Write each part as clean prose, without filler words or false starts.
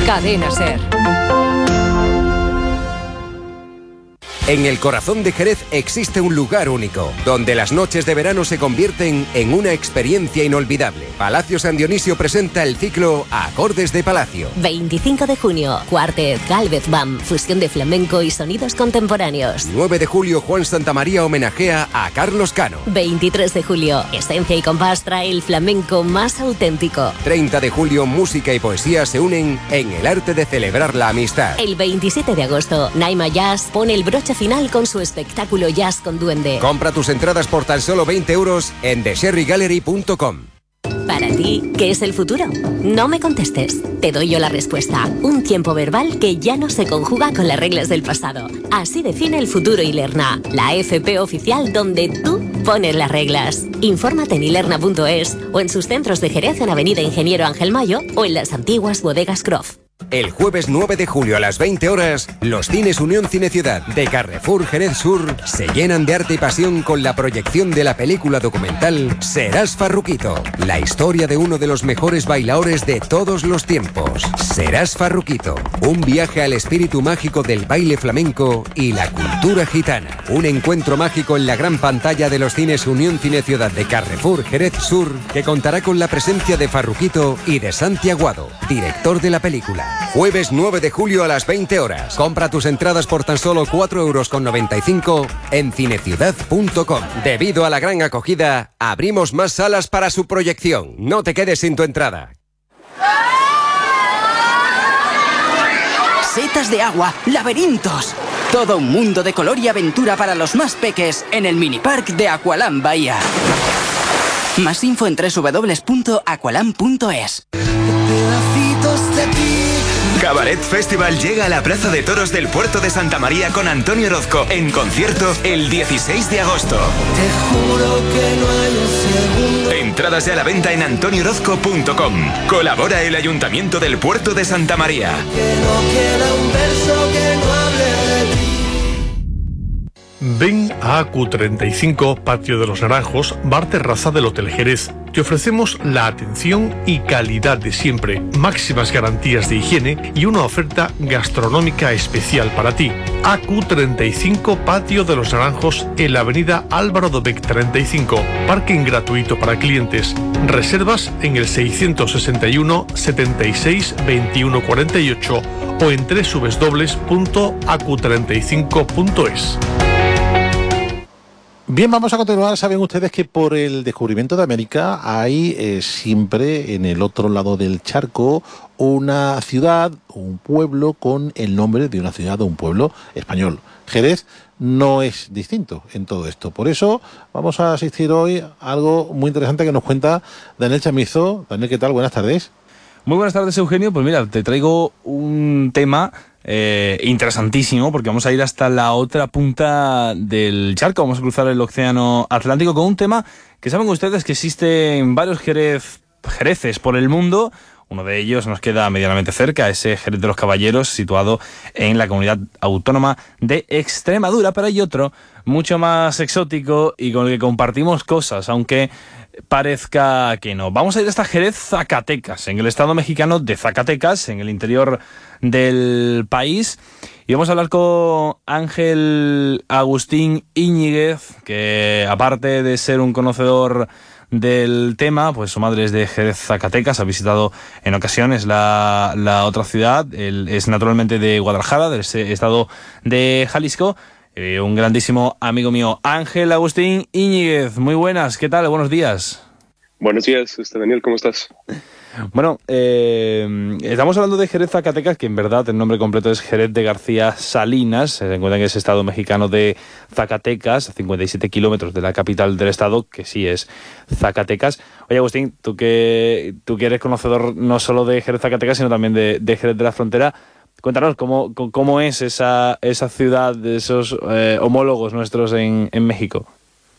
Cadena SER. En el corazón de Jerez existe un lugar único, donde las noches de verano se convierten en una experiencia inolvidable. Palacio San Dionisio presenta el ciclo Acordes de Palacio. 25 de junio, Cuartet, Galvez Bam, fusión de flamenco y sonidos contemporáneos. 9 de julio, Juan Santamaría homenajea a Carlos Cano. 23 de julio, Esencia y Compás trae el flamenco más auténtico. 30 de julio, música y poesía se unen en el arte de celebrar la amistad. El 27 de agosto, Naima Jazz pone el broche final con su espectáculo Jazz con Duende. Compra tus entradas por tan solo 20 euros en thesherrygallery.com. Para ti, ¿qué es el futuro? No me contestes. Te doy yo la respuesta. Un tiempo verbal que ya no se conjuga con las reglas del pasado. Así define el futuro Ilerna, la FP oficial donde tú pones las reglas. Infórmate en ilerna.es o en sus centros de Jerez en Avenida Ingeniero Ángel Mayo o en las antiguas bodegas Croft. El jueves 9 de julio a las 20 horas, los cines Unión Cine Ciudad de Carrefour Jerez Sur se llenan de arte y pasión con la proyección de la película documental Serás Farruquito, la historia de uno de los mejores bailaores de todos los tiempos. Serás Farruquito, un viaje al espíritu mágico del baile flamenco y la cultura gitana. Un encuentro mágico en la gran pantalla de los cines Unión Cine Ciudad de Carrefour Jerez Sur, que contará con la presencia de Farruquito y de Santi Aguado, director de la película. Jueves 9 de julio a las 20 horas. Compra tus entradas por tan solo 4,95 € en cineciudad.com. Debido a la gran acogida, abrimos más salas para su proyección. No te quedes sin tu entrada. Setas de agua, laberintos. Todo un mundo de color y aventura para los más peques en el minipark de Aqualand Bahía. Más info en www.aqualand.es. Cabaret Festival llega a la Plaza de Toros del Puerto de Santa María con Antonio Orozco en concierto el 16 de agosto. Te juro que no hay un segundo. Entradas ya a la venta en antoniorozco.com. Colabora el Ayuntamiento del Puerto de Santa María. Que no queda un verso que no hable de ti. Ven a AQ35, Patio de los Naranjos, bar terraza del Hotel Jerez. Te ofrecemos la atención y calidad de siempre, máximas garantías de higiene y una oferta gastronómica especial para ti. AQ35, Patio de los Naranjos, en la avenida Álvaro Dobech 35. Parking gratuito para clientes. Reservas en el 661 76 21 48 o en www.acu35.es. Bien, vamos a continuar. Saben ustedes que por el descubrimiento de América hay siempre en el otro lado del charco una ciudad, un pueblo con el nombre de una ciudad o un pueblo español. Jerez no es distinto en todo esto. Por eso vamos a asistir hoy a algo muy interesante que nos cuenta Daniel Chamizo. Daniel, ¿qué tal? Buenas tardes. Muy buenas tardes, Eugenio. Pues mira, te traigo un tema interesantísimo, porque vamos a ir hasta la otra punta del charco. Vamos a cruzar el océano Atlántico con un tema que saben ustedes que existe en varios Jereces por el mundo. Uno de ellos nos queda medianamente cerca, ese Jerez de los Caballeros, situado en la comunidad autónoma de Extremadura, pero hay otro mucho más exótico y con el que compartimos cosas, aunque parezca que no. Vamos a ir hasta Jerez, Zacatecas, en el estado mexicano de Zacatecas, en el interior del país, y vamos a hablar con Ángel Agustín Íñiguez, que aparte de ser un conocedor del tema, pues su madre es de Jerez, Zacatecas, ha visitado en ocasiones la otra ciudad. Él es naturalmente de Guadalajara, del estado de Jalisco. Un grandísimo amigo mío, Ángel Agustín Íñiguez. Muy buenas, ¿qué tal? Buenos días. Buenos días, Daniel, ¿cómo estás? Bueno, estamos hablando de Jerez, Zacatecas, que en verdad el nombre completo es Jerez de García Salinas. Se encuentra en ese estado mexicano de Zacatecas, a 57 kilómetros de la capital del estado, que sí es Zacatecas. Oye, Agustín, tú que eres conocedor no solo de Jerez, Zacatecas, sino también de Jerez de la Frontera, cuéntanos cómo es esa ciudad, de esos homólogos nuestros en México.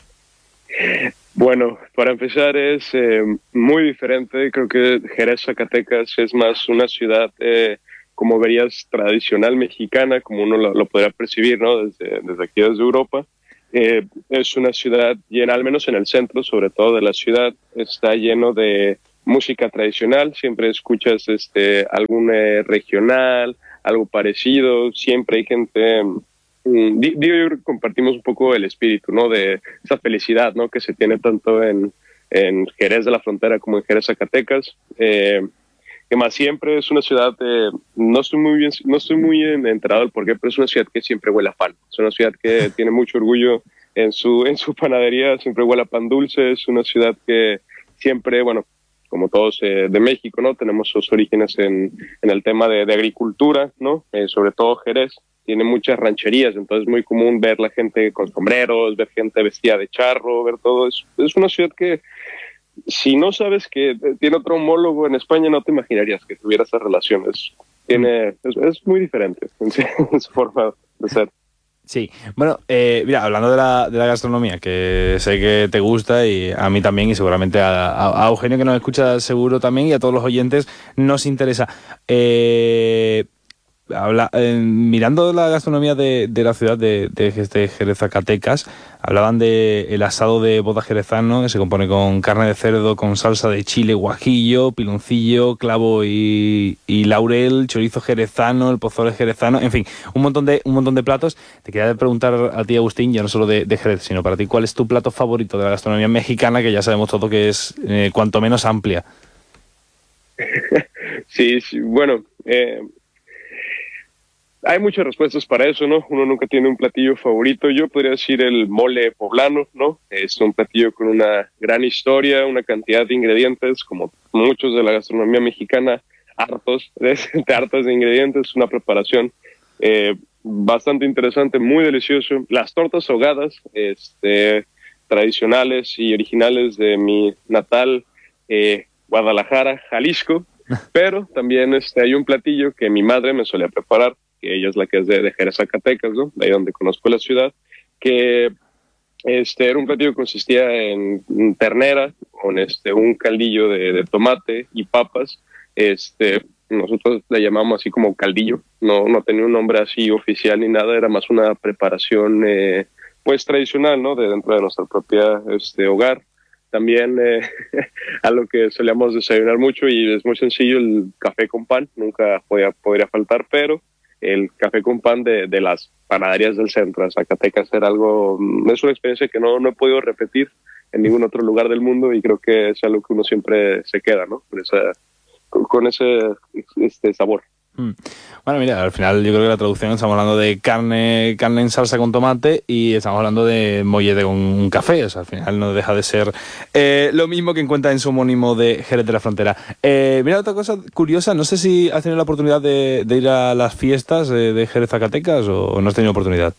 Bueno, para empezar es muy diferente. Creo que Jerez, Zacatecas es más una ciudad, como verías, tradicional mexicana, como uno lo podría percibir, ¿no? Desde aquí, desde Europa. Es una ciudad llena, al menos en el centro, sobre todo de la ciudad, está lleno de música tradicional, siempre escuchas algún regional, algo parecido, siempre hay gente, digo, compartimos un poco el espíritu, ¿no? De esa felicidad, ¿no? Que se tiene tanto en Jerez de la Frontera como en Jerez Zacatecas. Que más siempre es una ciudad, no estoy muy enterado del porqué, pero es una ciudad que siempre huele a pan. Es una ciudad que tiene mucho orgullo en su panadería, siempre huele a pan dulce. Es una ciudad que siempre, bueno, como todos de México, ¿no? Tenemos sus orígenes en el tema de agricultura, ¿no? Sobre todo Jerez tiene muchas rancherías, entonces es muy común ver la gente con sombreros, ver gente vestida de charro, ver todo. Es una ciudad que, si no sabes que tiene otro homólogo en España, no te imaginarías que tuviera esas relaciones. Es muy diferente en su forma de ser. Sí, bueno, mira, hablando de la gastronomía, que sé que te gusta y a mí también, y seguramente a Eugenio, que nos escucha seguro también, y a todos los oyentes nos interesa. Mirando la gastronomía de la ciudad de Jerez Zacatecas, hablaban del asado de boda jerezano, que se compone con carne de cerdo, con salsa de chile, guajillo, piloncillo, clavo y laurel, chorizo jerezano, el pozole jerezano, en fin, un montón de platos. Te quería preguntar a ti, Agustín, ya no solo de Jerez, sino para ti, ¿cuál es tu plato favorito de la gastronomía mexicana, que ya sabemos todo que es cuanto menos amplia? Sí, bueno, hay muchas respuestas para eso, ¿no? Uno nunca tiene un platillo favorito. Yo podría decir el mole poblano, ¿no? Es un platillo con una gran historia, una cantidad de ingredientes, como muchos de la gastronomía mexicana, hartos de ingredientes, una preparación bastante interesante, muy delicioso. Las tortas ahogadas, tradicionales y originales de mi natal Guadalajara, Jalisco, pero también hay un platillo que mi madre me solía preparar, que ella es la que es de Jerez Zacatecas, ¿no? De ahí donde conozco la ciudad, que era un platillo que consistía en ternera con un caldillo de tomate y papas. Nosotros le llamamos así como caldillo, no tenía un nombre así oficial ni nada, era más una preparación pues tradicional, ¿no? Dentro de nuestra propia hogar. También a lo que solíamos desayunar mucho, y es muy sencillo, el café con pan, nunca podría faltar, pero el café con pan de las panaderías del centro de Zacatecas es una experiencia que no he podido repetir en ningún otro lugar del mundo, y creo que es algo que uno siempre se queda, ¿no? Con ese sabor. Bueno, mira, al final yo creo que la traducción, estamos hablando de carne en salsa con tomate, y estamos hablando de mollete con un café. O sea, al final no deja de ser lo mismo que encuentra en su homónimo de Jerez de la Frontera. Mira, otra cosa curiosa, no sé si has tenido la oportunidad de ir a las fiestas de Jerez Zacatecas, o no has tenido oportunidad.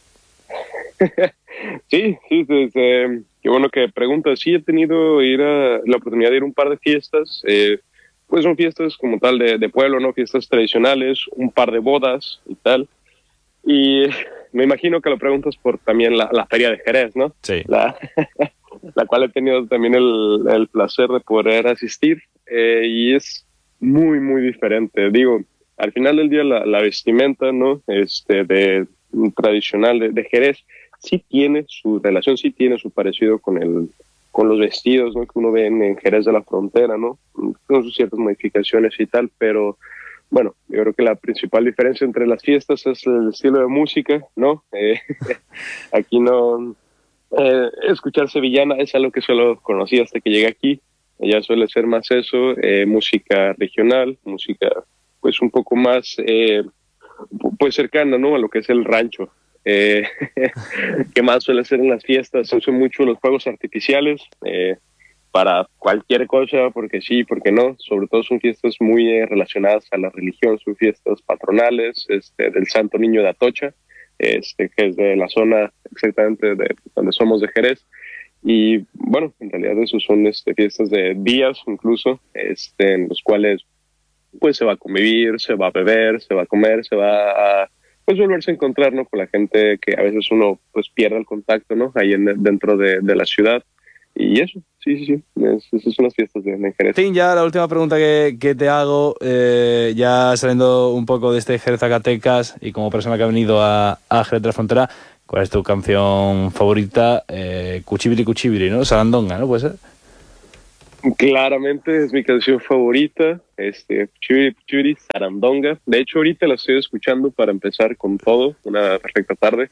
Sí, qué bueno que preguntas. Sí, he tenido la oportunidad de ir a un par de fiestas. Pues son fiestas como tal de pueblo, ¿no? Fiestas tradicionales, un par de bodas y tal. Y me imagino que lo preguntas por también la Feria de Jerez, ¿no? Sí. La cual he tenido también el placer de poder asistir. Y es muy, muy diferente. Digo, al final del día la vestimenta, ¿no? Tradicional de Jerez sí tiene su relación, sí tiene su parecido con los vestidos, ¿no? Que uno ve en Jerez de la Frontera, ¿no? Con sus ciertas modificaciones y tal, pero bueno, yo creo que la principal diferencia entre las fiestas es el estilo de música, ¿no? Aquí no... escuchar sevillana es algo que solo conocí hasta que llegué aquí. Allá suele ser más eso, música regional, música pues un poco más pues cercana, ¿no? A lo que es el rancho. ¿Qué más suele ser en las fiestas? Se usan mucho los fuegos artificiales para cualquier cosa, porque sí, porque no. Sobre todo son fiestas muy relacionadas a la religión, son fiestas patronales del Santo Niño de Atocha, que es de la zona exactamente de donde somos, de Jerez. Y bueno, en realidad esos son fiestas de días incluso, en los cuales pues se va a convivir, se va a beber, se va a comer, se va a pues volverse a encontrar, ¿no? Con la gente que a veces uno pues pierde el contacto, ¿no? Ahí dentro de la ciudad. Y eso, sí. Esas son las fiestas de Jerez. Sí, ya la última pregunta que te hago, ya saliendo un poco de Jerez Zacatecas y como persona que ha venido a Jerez de la Frontera, ¿cuál es tu canción favorita? Cuchibiri, ¿no? Sarandonga, ¿no? ¿Puede ser? Claramente es mi canción favorita, Churi Churi Sarandonga. De hecho, ahorita la estoy escuchando para empezar con todo, una perfecta tarde.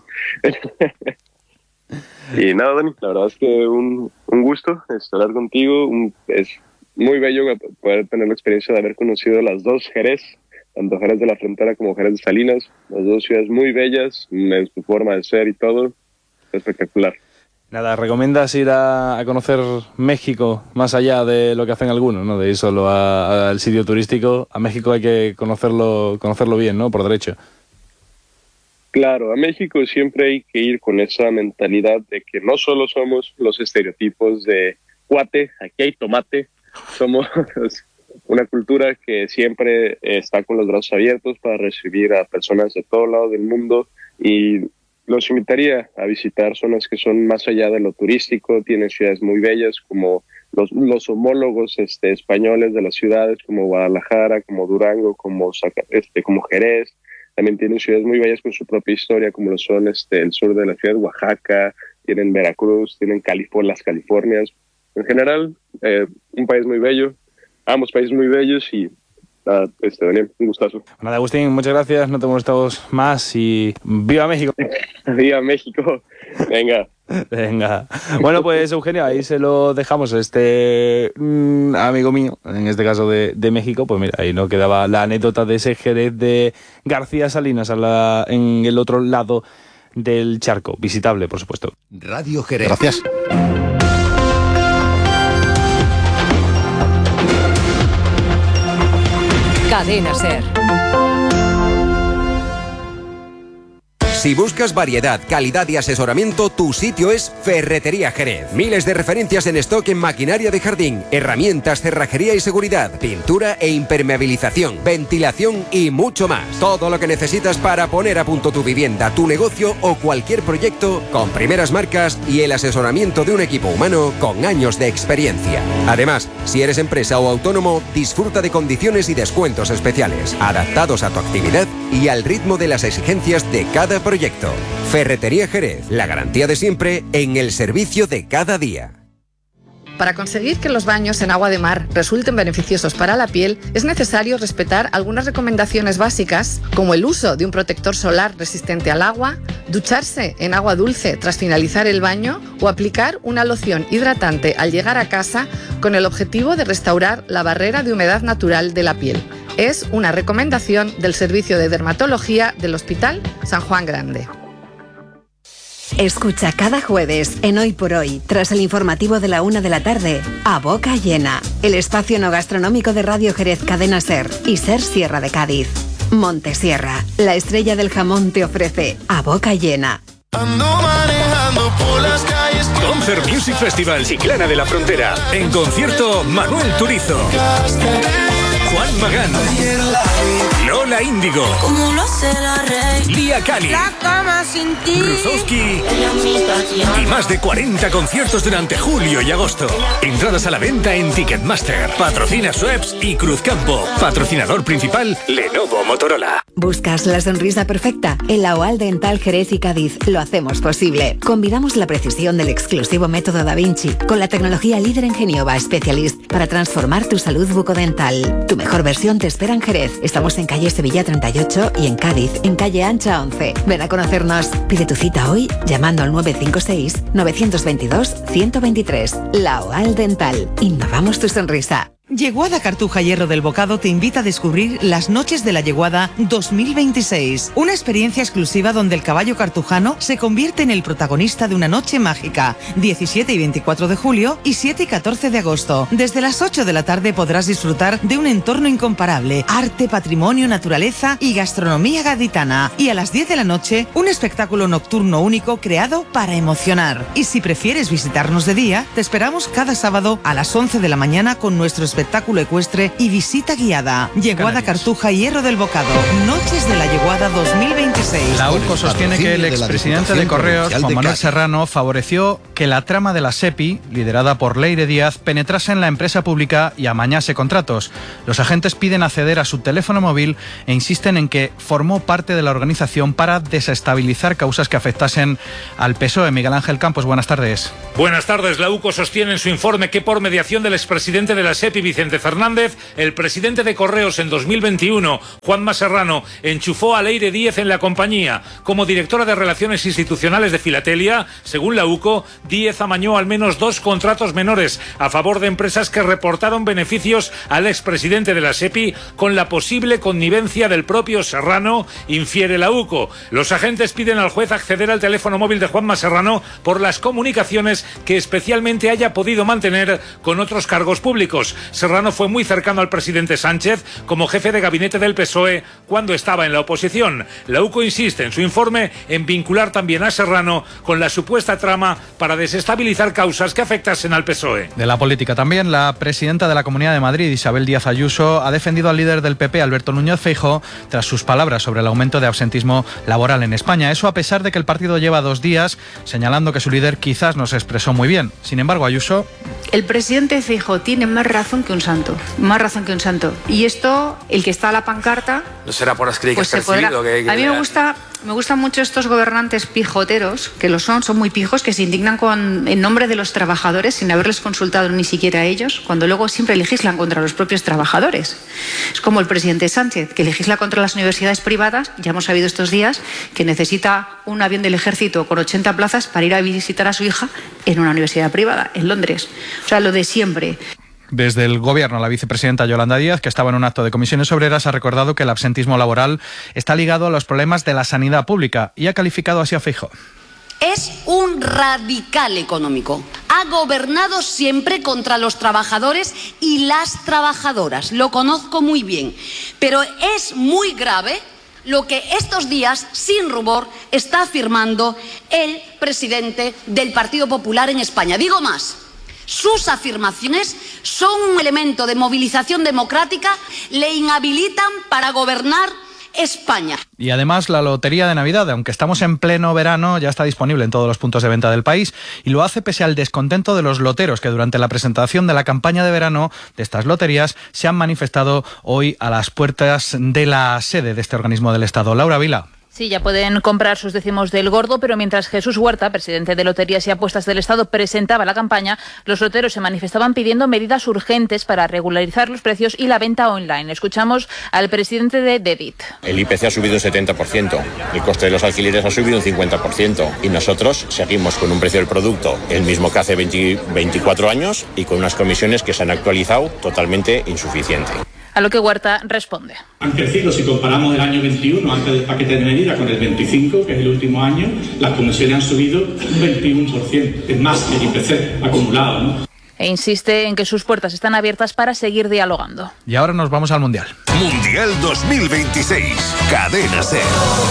Y nada, Dani, la verdad es que un gusto hablar contigo. Es muy bello poder tener la experiencia de haber conocido las dos Jerez, tanto Jerez de la Frontera como Jerez de Salinas, las dos ciudades muy bellas, en su forma de ser y todo, espectacular. Nada, ¿recomiendas ir a conocer México más allá de lo que hacen algunos, ¿no? De ir solo al sitio turístico. A México hay que conocerlo bien, ¿no? Por derecho. Claro, a México siempre hay que ir con esa mentalidad de que no solo somos los estereotipos de cuate, aquí hay tomate, somos una cultura que siempre está con los brazos abiertos para recibir a personas de todo lado del mundo, y los invitaría a visitar zonas que son más allá de lo turístico. Tienen ciudades muy bellas como los homólogos españoles de las ciudades, como Guadalajara, como Durango, como Jerez. También tienen ciudades muy bellas con su propia historia, como lo son el sur de la ciudad de Oaxaca, tienen Veracruz, tienen las Californias. En general, un país muy bello, ambos países muy bellos, y Daniel, un gustazo. Nada, Agustín, muchas gracias, no te molestamos más y ¡viva México! ¡Viva México! Venga. Bueno, pues Eugenio, ahí se lo dejamos. Amigo mío, en este caso de México, pues mira, ahí no quedaba la anécdota de ese Jerez de García Salinas en el otro lado del charco, visitable, por supuesto. Radio Jerez. Gracias. Cadena SER. Si buscas variedad, calidad y asesoramiento, tu sitio es Ferretería Jerez. Miles de referencias en stock en maquinaria de jardín, herramientas, cerrajería y seguridad, pintura e impermeabilización, ventilación y mucho más. Todo lo que necesitas para poner a punto tu vivienda, tu negocio o cualquier proyecto, con primeras marcas y el asesoramiento de un equipo humano con años de experiencia. Además, si eres empresa o autónomo, disfruta de condiciones y descuentos especiales, adaptados a tu actividad y al ritmo de las exigencias de cada proyecto. Ferretería Jerez, la garantía de siempre en el servicio de cada día. Para conseguir que los baños en agua de mar resulten beneficiosos para la piel, es necesario respetar algunas recomendaciones básicas, como el uso de un protector solar resistente al agua, ducharse en agua dulce tras finalizar el baño o aplicar una loción hidratante al llegar a casa con el objetivo de restaurar la barrera de humedad natural de la piel. Es una recomendación del Servicio de Dermatología del Hospital San Juan Grande. Escucha cada jueves en Hoy por Hoy, tras el informativo de la 1 de la tarde, A Boca Llena, el espacio no gastronómico de Radio Jerez Cadena SER y SER Sierra de Cádiz. Montesierra, la estrella del jamón, te ofrece A Boca Llena. Ando manejando por las calles. Concert Music Festival Chiclana de la Frontera. En concierto, Manuel Turizo, Juan Magán, Lola Índigo, Lía Cali, Krusowski y más de 40 conciertos durante julio y agosto. Entradas a la venta en Ticketmaster. Patrocina Schweppes y Cruzcampo. Patrocinador principal, Lenovo Motorola. ¿Buscas la sonrisa perfecta? En la OAL Dental Jerez y Cádiz lo hacemos posible. Combinamos la precisión del exclusivo método Da Vinci con la tecnología líder en Genova Specialist para transformar tu salud bucodental. Tu mejor versión te espera en Jerez. Estamos en calle Sevilla 38 y en Cádiz, en calle Ancha 11. Ven a conocernos. Pide tu cita hoy llamando al 956-922-123. La OAL Dental. Innovamos tu sonrisa. Yeguada Cartuja Hierro del Bocado te invita a descubrir las Noches de la Yeguada 2026, una experiencia exclusiva donde el caballo cartujano se convierte en el protagonista de una noche mágica, 17 y 24 de julio y 7 y 14 de agosto. Desde las 8 de la tarde podrás disfrutar de un entorno incomparable, arte, patrimonio, naturaleza y gastronomía gaditana. Y a las 10 de la noche, un espectáculo nocturno único creado para emocionar. Y si prefieres visitarnos de día, te esperamos cada sábado a las 11 de la mañana con nuestro espectáculo espectáculo ecuestre y visita guiada. Yeguada Cartuja y Hierro del Bocado. Noches de la Yeguada 2026. La UCO sostiene que el expresidente de Correos, Juan Manuel Serrano, favoreció que la trama de la SEPI, liderada por Leire Díaz, penetrase en la empresa pública y amañase contratos. Los agentes piden acceder a su teléfono móvil e insisten en que formó parte de la organización para desestabilizar causas que afectasen al PSOE. Miguel Ángel Campos, buenas tardes. Buenas tardes. La UCO sostiene en su informe que por mediación del expresidente de la SEPI, Vicente Fernández, el presidente de Correos en 2021, Juanma Serrano, enchufó a Leire Díaz en la compañía. Como directora de Relaciones Institucionales de Filatelia, según la UCO, Díaz amañó al menos 2 contratos menores a favor de empresas que reportaron beneficios al expresidente de la SEPI con la posible connivencia del propio Serrano, infiere la UCO. Los agentes piden al juez acceder al teléfono móvil de Juanma Serrano por las comunicaciones que especialmente haya podido mantener con otros cargos públicos. Serrano fue muy cercano al presidente Sánchez como jefe de gabinete del PSOE cuando estaba en la oposición. La UCO insiste en su informe en vincular también a Serrano con la supuesta trama para desestabilizar causas que afectasen al PSOE. De la política también, la presidenta de la Comunidad de Madrid, Isabel Díaz Ayuso, ha defendido al líder del PP, Alberto Núñez Feijóo, tras sus palabras sobre el aumento de absentismo laboral en España. Eso a pesar de que el partido lleva 2 días señalando que su líder quizás no se expresó muy bien. Sin embargo, Ayuso... El presidente Feijóo tiene más razón que un santo. Más razón que un santo. Y esto, el que está a la pancarta... No será por las críticas pues percibido. Que a mí me gustan mucho estos gobernantes pijoteros, que lo son muy pijos, que se indignan en nombre de los trabajadores sin haberles consultado ni siquiera a ellos, cuando luego siempre legislan contra los propios trabajadores. Es como el presidente Sánchez, que legisla contra las universidades privadas. Ya hemos sabido estos días que necesita un avión del ejército con 80 plazas para ir a visitar a su hija en una universidad privada, en Londres. O sea, lo de siempre. Desde el Gobierno, la vicepresidenta Yolanda Díaz, que estaba en un acto de comisiones obreras, ha recordado que el absentismo laboral está ligado a los problemas de la sanidad pública y ha calificado así a Feijóo. Es un radical económico. Ha gobernado siempre contra los trabajadores y las trabajadoras. Lo conozco muy bien. Pero es muy grave lo que estos días, sin rubor, está afirmando el presidente del Partido Popular en España. Digo más. Sus afirmaciones son un elemento de movilización democrática, le inhabilitan para gobernar España. Y además la Lotería de Navidad, aunque estamos en pleno verano, ya está disponible en todos los puntos de venta del país y lo hace pese al descontento de los loteros que durante la presentación de la campaña de verano de estas loterías se han manifestado hoy a las puertas de la sede de este organismo del Estado. Laura Vila. Sí, ya pueden comprar sus décimos del gordo, pero mientras Jesús Huerta, presidente de Loterías y Apuestas del Estado, presentaba la campaña, los loteros se manifestaban pidiendo medidas urgentes para regularizar los precios y la venta online. Escuchamos al presidente de DEDIT. El IPC ha subido un 70%, el coste de los alquileres ha subido un 50% y nosotros seguimos con un precio del producto el mismo que hace 24 años y con unas comisiones que se han actualizado totalmente insuficientes. A lo que Huerta responde. Han crecido, si comparamos el año 21, antes del paquete de medidas, con el 25, que es el último año, las comisiones han subido un 21%. Es más que el IPC acumulado, ¿no? E insiste en que sus puertas están abiertas para seguir dialogando. Y ahora nos vamos al Mundial. Mundial 2026. Cadena SER.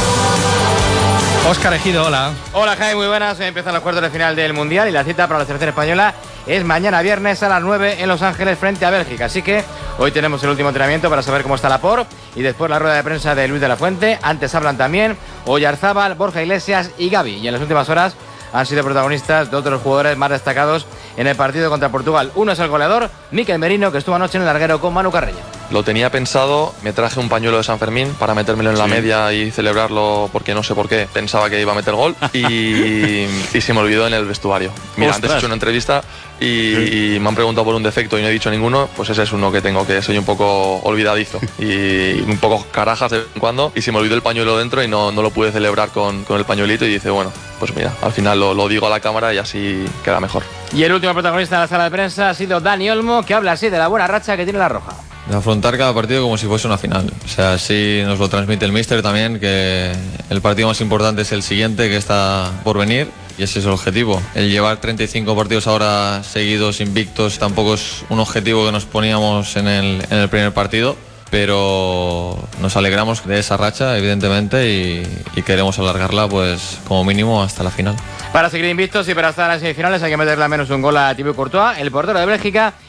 Óscar Ejido, hola. Hola, Jaime, muy buenas. Empiezan los cuartos de final del Mundial y la cita para la selección española es mañana viernes a las 9 en Los Ángeles frente a Bélgica. Así que hoy tenemos el último entrenamiento para saber cómo está Laporte y después la rueda de prensa de Luis de la Fuente. Antes hablan también Oyarzábal, Borja Iglesias y Gavi. Y en las últimas horas han sido protagonistas de otros jugadores más destacados en el partido contra Portugal. Uno es el goleador, Mikel Merino, que estuvo anoche en el larguero con Manu Carreño. Lo tenía pensado, me traje un pañuelo de San Fermín para metérmelo en la media y celebrarlo porque no sé por qué, pensaba que iba a meter gol y se me olvidó en el vestuario. Mira, antes he hecho una entrevista y me han preguntado por un defecto y no he dicho ninguno, pues ese es uno que tengo, que soy un poco olvidadizo y un poco carajas de vez en cuando y se me olvidó el pañuelo dentro y no lo pude celebrar con el pañuelito y dice, bueno, pues mira, al final lo digo a la cámara y así queda mejor. Y el último protagonista de la sala de prensa ha sido Dani Olmo, que habla así de la buena racha que tiene la Roja. De afrontar cada partido como si fuese una final. O sea, así nos lo transmite el míster también, que el partido más importante es el siguiente, que está por venir, y ese es el objetivo. El llevar 35 partidos ahora seguidos, invictos, tampoco es un objetivo que nos poníamos en el primer partido, pero nos alegramos de esa racha, evidentemente, y queremos alargarla pues como mínimo hasta la final. Para seguir invictos y para estar en las semifinales hay que meterle al menos un gol a Thibaut Courtois, el portero de Bélgica,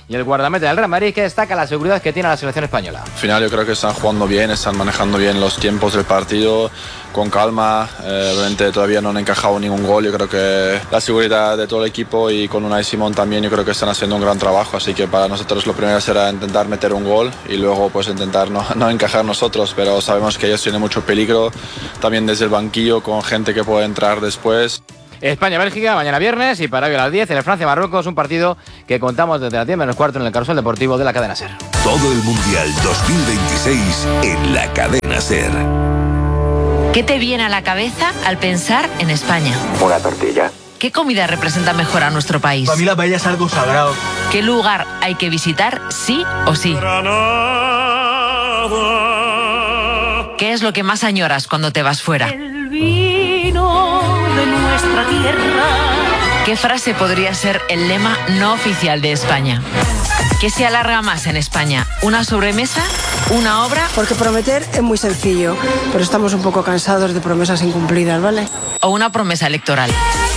y el guardameta del Real Madrid, que destaca la seguridad que tiene la selección española. Al final yo creo que están jugando bien, están manejando bien los tiempos del partido, con calma. Obviamente todavía no han encajado ningún gol. Yo creo que la seguridad de todo el equipo y con Unai Simón también, yo creo que están haciendo un gran trabajo. Así que para nosotros lo primero será intentar meter un gol y luego pues intentar no encajar nosotros, pero sabemos que ellos tienen mucho peligro también desde el banquillo, con gente que puede entrar después. España-Bélgica mañana viernes y para hoy a las 10 en el Francia-Marruecos, un partido que contamos desde las 10 menos cuarto en el Carrusel Deportivo de la cadena SER. Todo el Mundial 2026 en la cadena SER. ¿Qué te viene a la cabeza al pensar en España? Una tortilla. ¿Qué comida representa mejor a nuestro país? Para mí la paella es algo sagrado. ¿Qué lugar hay que visitar sí o sí? ¿Qué es lo que más añoras cuando te vas fuera? El vino de nuestra tierra. ¿Qué frase podría ser el lema no oficial de España? ¿Qué se alarga más en España? ¿Una sobremesa? ¿Una obra? Porque prometer es muy sencillo, pero estamos un poco cansados de promesas incumplidas, ¿vale? ¿O una promesa electoral?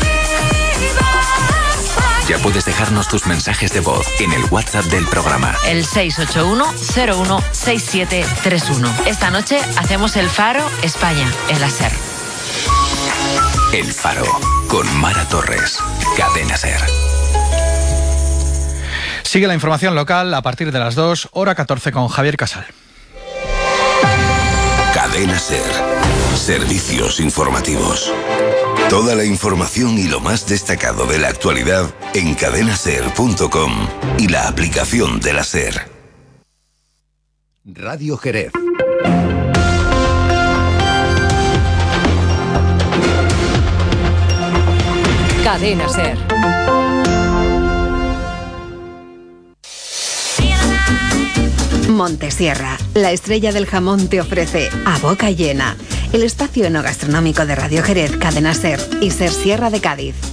Ya puedes dejarnos tus mensajes de voz en el WhatsApp del programa. El 681-016731. Esta noche hacemos el Faro España en la SER. El Faro, con Mara Torres. Cadena SER. Sigue la información local a partir de las 2, hora 14 con Javier Casal. Cadena SER. Servicios informativos. Toda la información y lo más destacado de la actualidad en cadenaser.com y la aplicación de la SER. Radio Jerez. Cadena SER. Montesierra, la estrella del jamón, te ofrece A Boca Llena, el espacio enogastronómico de Radio Jerez, Cadena SER y SER Sierra de Cádiz.